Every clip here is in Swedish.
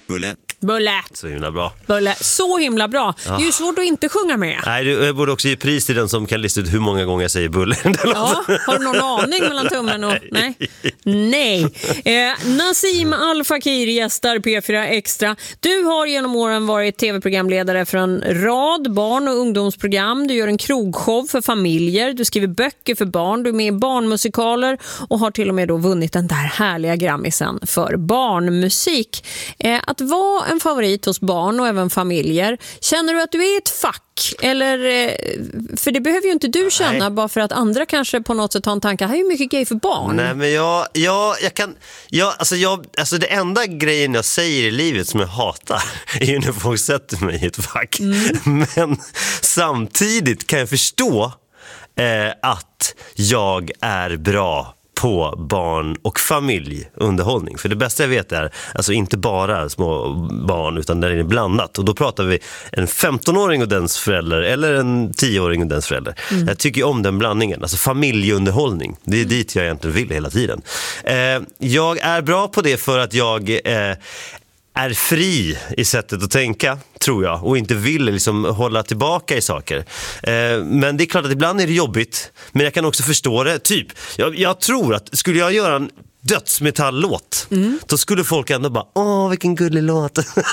Bulle. Så himla bra. Bulle. Så himla bra. Ja. Det är ju svårt att inte sjunga med. Nej, du borde också ge pris till den som kan lista ut hur många gånger jag säger Bulle. Ja, har du någon aning mellan tummen och... Nej. Nasim Al Fakir gästar P4 Extra. Du har genom åren varit tv-programledare för en rad barn- och ungdomsprogram. Du gör en krogshow för familjer. Du skriver böcker för barn. Du är med i barnmusikaler och har till och med då vunnit den där härliga Grammisen för barnmusik. Att vara en favorit hos barn och även familjer. Känner du att du är ett fack? Eller, för det behöver ju inte du känna. Bara för att andra kanske på något sätt har en tanke. Här är ju mycket gay för barn. Nej, men jag kan... Alltså det enda grejen jag säger i livet som jag hatar är ju när folk sätter mig i ett fack. Men samtidigt kan jag förstå att jag är bra på barn- och familjeunderhållning. För det bästa jag vet är alltså inte bara små barn utan där är det blandat. Och då pratar vi en 15-åring och dens förälder eller en 10-åring och dens förälder. Jag tycker om den blandningen. Alltså familjeunderhållning. Det är dit jag egentligen vill hela tiden. Jag är bra på det för att jag är fri i sättet att tänka, tror jag, och inte vill liksom hålla tillbaka i saker. Men det är klart att ibland är det jobbigt, men jag kan också förstå det. Typ, jag tror att skulle jag göra en dödsmetalllåt, då skulle folk ändå bara, åh, vilken gullig låt.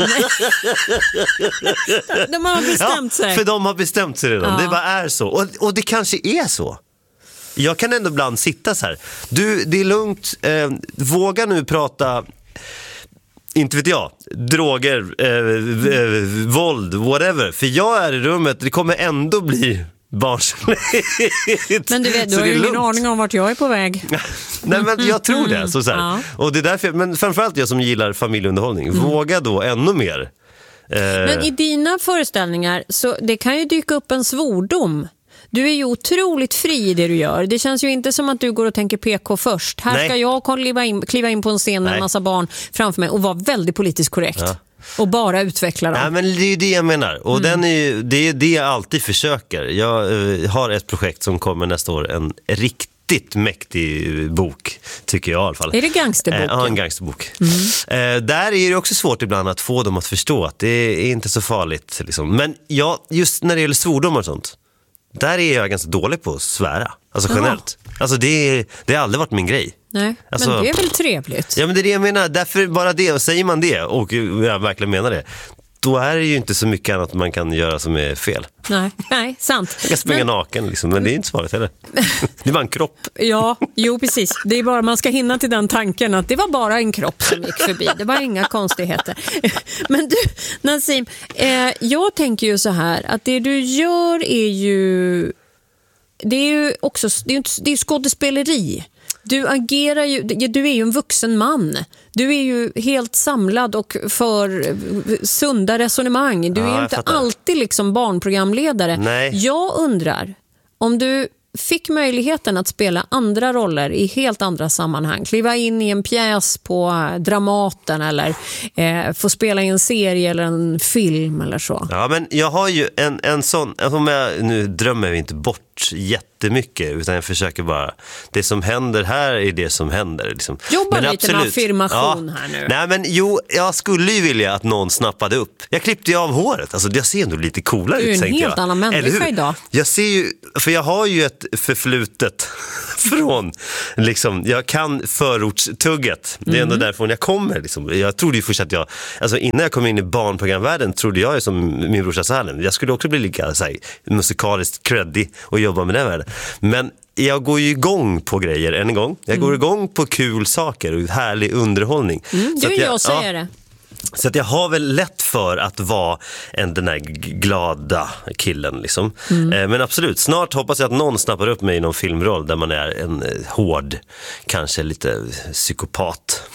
De har bestämt sig. Ja, för de har bestämt sig redan. Ja. Det bara är så. Och det kanske är så. Jag kan ändå ibland sitta så här. Du, det är lugnt. Våga nu prata... Inte vet jag, droger, våld, whatever. För jag är i rummet, det kommer ändå bli barnsligt. Men du vet, du har ju ingen aning om vart jag är på väg. Nej, men jag tror det. Så här. Ja. Och det är därför, men framförallt jag som gillar familjeunderhållning, våga då ännu mer. Men i dina föreställningar, så det kan ju dyka upp en svordom. Du är ju otroligt fri i det du gör. Det känns ju inte som att du går och tänker PK först. Här ska jag kliva in på en scen med en massa barn framför mig och vara väldigt politiskt korrekt. Ja. Och bara utveckla dem. Ja, men det är ju det jag menar. Och det är det jag alltid försöker. Jag har ett projekt som kommer nästa år. En riktigt mäktig bok, tycker jag i alla fall. Är det gangsterboken? Ja, en gangsterbok. Där är det också svårt ibland att få dem att förstå att det är inte så farligt. Liksom. Men just när det gäller svordomar och sånt, där är jag ganska dålig på att svära. Alltså generellt. Alltså det har aldrig varit min grej. Nej, alltså, men det är väl trevligt. Ja, men det är det jag menar. Därför bara det, och säger man det och jag verkligen menar det, då är det ju inte så mycket annat man kan göra som är fel. Nej, sant. Jag kan springa naken liksom, men det är inte svaret heller. Det var en kropp. Ja, jo precis. Det är bara, man ska hinna till den tanken att det var bara en kropp som gick förbi. Det var inga konstigheter. Men du, Nasim, jag tänker ju så här att det du gör är ju... Det är ju också det är skådespeleri. Du agerar ju, du är ju en vuxen man. Du är ju helt samlad och för sunda resonemang. Du är ju inte alltid liksom barnprogramledare. Nej. Jag undrar om du fick möjligheten att spela andra roller i helt andra sammanhang. Kliva in i en pjäs på Dramaten eller få spela i en serie eller en film eller så. Ja, men jag har ju en sån, nu drömmer vi inte bort jättemycket, utan jag försöker bara, det som händer här är det som händer liksom. Jobba men lite med affirmation här nu. Nej, men jag skulle ju vilja att någon snappade upp. Jag klippte ju av håret, alltså jag ser ändå lite coolare ut. Du är en helt annan människa idag. Jag ser ju, för jag har ju ett förflutet från liksom, jag kan förortstugget. Det är ändå därifrån jag kommer liksom. Jag trodde ju först att alltså innan jag kom in i barnprogramvärlden trodde jag ju som min brorsa Salem, jag skulle också bli lika så här, musikaliskt creddig och jobba med den världen. Men jag går ju igång på grejer en gång. Jag går igång på kul saker och härlig underhållning. Jag säger det. Så att jag har väl lätt för att vara den här glada killen liksom. Men absolut, snart hoppas jag att någon snappar upp mig i någon filmroll där man är en hård, kanske lite psykopat.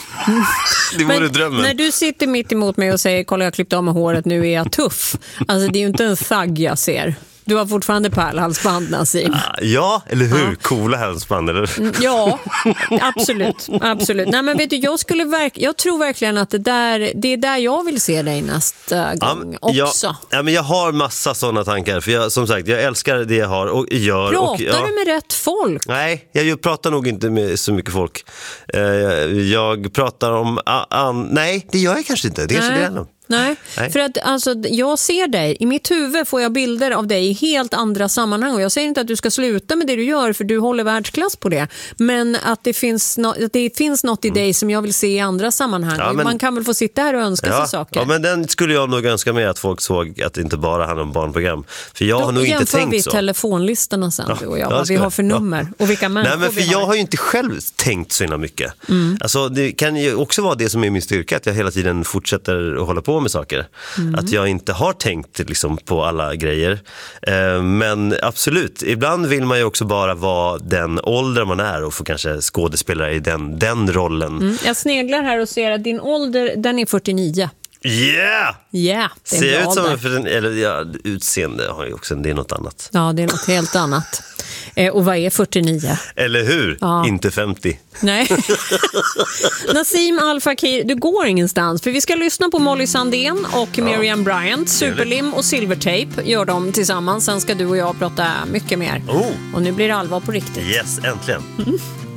Det vore drömmen. När du sitter mitt emot mig och säger, kolla jag klippte av med håret, nu är jag tuff. Alltså det är ju inte en thug jag ser. Du har fortfarande pärlhalsband, Nassim. Ja, eller hur? Ja. Coola halsband, eller? Ja, absolut. Nej, men vet du, jag tror verkligen att det är där jag vill se dig nästa gång också. Ja, men jag har massa sådana tankar. För jag, som sagt, jag älskar det jag har och gör. Pratar du med rätt folk? Nej, jag pratar nog inte med så mycket folk. Jag pratar om... nej, det gör jag kanske inte. Det är kanske det. Nej, för att alltså, jag ser dig, i mitt huvud får jag bilder av dig i helt andra sammanhang, och jag säger inte att du ska sluta med det du gör, för du håller världsklass på det, men att det finns något i dig som jag vill se i andra sammanhang. Ja, men, man kan väl få sitta här och önska sig saker. Ja, men den skulle jag nog önska mig, att folk såg att det inte bara handlar om barnbarnprogram, för jag har nog inte tänkt så. Jämför vi telefonlistorna sen, du och jag, vad vi har för nummer och vilka människor. Nej, men för jag har ju inte själv tänkt så himla mycket. Alltså, det kan ju också vara det som är min styrka, att jag hela tiden fortsätter att hålla på med saker. Att jag inte har tänkt liksom på alla grejer. Men absolut, ibland vill man ju också bara vara den ålder man är och få kanske skådespelare i den rollen. Jag sneglar här och ser att din ålder, den är 49. Yeah, ser ut som utseende har ju också, det är något annat. Ja, det är något helt annat. Och vad är 49? Eller hur? Ja. Inte 50. Nej. Nassim Al Fakir, du går ingenstans, för vi ska lyssna på Molly Sandén och Miriam Bryant. Superlim och Silvertape gör de tillsammans. Sen ska du och jag prata mycket mer. Och nu blir det allvar på riktigt. Yes, äntligen.